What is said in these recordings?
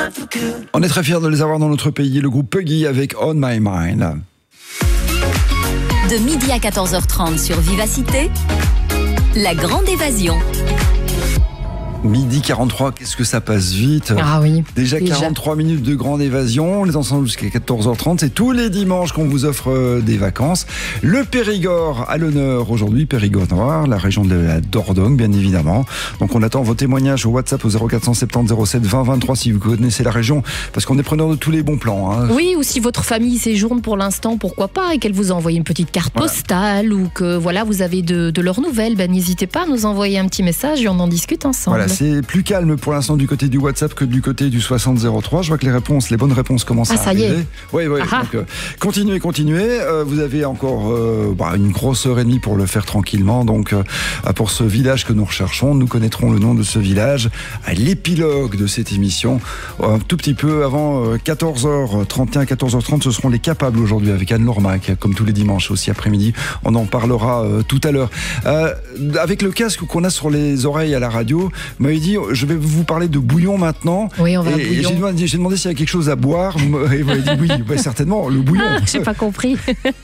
On est très fiers de les avoir dans notre pays, le groupe Puggy avec On My Mind. De midi à 14h30 sur Vivacité, la grande évasion. Midi 43, qu'est-ce que ça passe vite. Ah oui. Déjà 43 minutes de grande évasion. On est ensemble jusqu'à 14h30. C'est tous les dimanches qu'on vous offre des vacances. Le Périgord à l'honneur aujourd'hui. Périgord Noir, la région de la Dordogne, bien évidemment. Donc on attend vos témoignages au WhatsApp au 0470 07 20 23 si vous connaissez la région. Parce qu'on est preneur de tous les bons plans. Hein. Oui, ou si votre famille séjourne pour l'instant, pourquoi pas, et qu'elle vous a envoyé une petite carte postale ou que voilà, vous avez de leurs nouvelles, n'hésitez pas à nous envoyer un petit message et on en discute ensemble. Voilà, c'est plus calme pour l'instant du côté du WhatsApp que du côté du 6003. Je vois que les bonnes réponses commencent à arriver. Ça y est. Oui. Donc, continuez. Vous avez encore une grosse heure et demie pour le faire tranquillement. Donc, pour ce village que nous recherchons, nous connaîtrons le nom de ce village à l'épilogue de cette émission. Un tout petit peu avant 14h31, 14h30, ce seront les Capables aujourd'hui avec Anne Lormac, comme tous les dimanches aussi après-midi. On en parlera tout à l'heure. Avec le casque qu'on a sur les oreilles à la radio, vous m'avez dit, je vais vous parler de bouillon maintenant. Oui, on va bouillon. J'ai demandé s'il y a quelque chose à boire. Et vous m'avez dit oui, certainement, le bouillon. J'ai pas compris.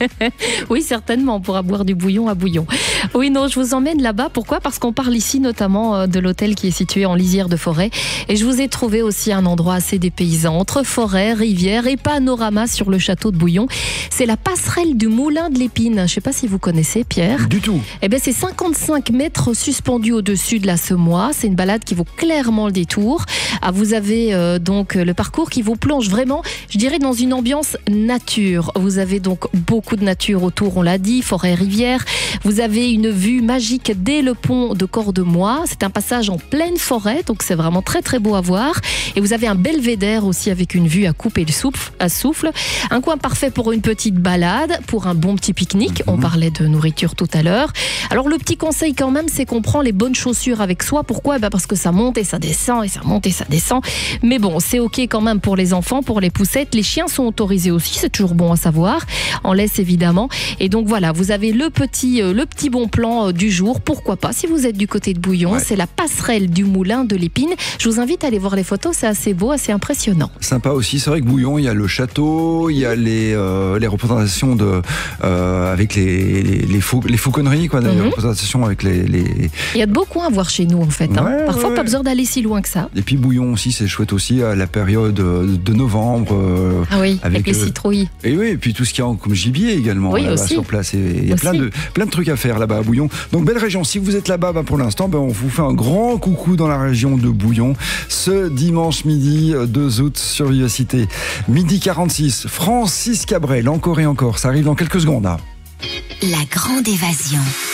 Oui, certainement, on pourra boire du bouillon à bouillon. Oui, non, je vous emmène là-bas. Pourquoi ? Parce qu'on parle ici notamment de l'hôtel qui est situé en lisière de forêt. Et je vous ai trouvé aussi un endroit assez dépaysant, entre forêt, rivière et panorama sur le château de Bouillon. C'est la passerelle du Moulin de l'Épine. Je ne sais pas si vous connaissez, Pierre. Du tout. Eh bien, c'est 55 mètres suspendus au-dessus de la semois. C'est une balade qui vaut clairement le détour. Vous avez donc le parcours qui vous plonge vraiment, je dirais, dans une ambiance nature. Vous avez donc beaucoup de nature autour, on l'a dit, forêt, rivière. Vous avez une vue magique dès le pont de Cordemois. C'est un passage en pleine forêt, donc c'est vraiment très très beau à voir. Et vous avez un belvédère aussi avec une vue à couper le souffle. Un coin parfait pour une petite balade, pour un bon petit pique-nique. On parlait de nourriture tout à l'heure. Alors le petit conseil quand même, c'est qu'on prend les bonnes chaussures avec soi. Pourquoi ? Parce que ça monte et ça descend et ça monte et ça descend. Mais bon, c'est ok quand même pour les enfants, pour les poussettes. Les chiens sont autorisés aussi, c'est toujours bon à savoir. En laisse évidemment. Et donc voilà, vous avez le petit bon plan du jour. Pourquoi pas, si vous êtes du côté de Bouillon, c'est la passerelle du Moulin de l'Épine. Je vous invite à aller voir les photos, c'est assez beau, assez impressionnant. Sympa aussi, c'est vrai que Bouillon, il y a le château, il y a les représentations avec les fauconneries, quoi, les représentations avec les... Il y a de beaux coins à voir chez nous en fait. Parfois, pas besoin d'aller si loin que ça. Et puis Bouillon aussi, c'est chouette aussi à la période de novembre. Avec les citrouilles. Et oui, et puis tout ce qu'il y a comme gibier également là-bas sur place. Il y a plein de trucs à faire là-bas à Bouillon. Donc belle région. Si vous êtes là-bas, pour l'instant, on vous fait un grand coucou dans la région de Bouillon. Ce dimanche midi 2 août sur Vivacité. Midi 46, Francis Cabrel, encore et encore. Ça arrive dans quelques secondes. La grande évasion.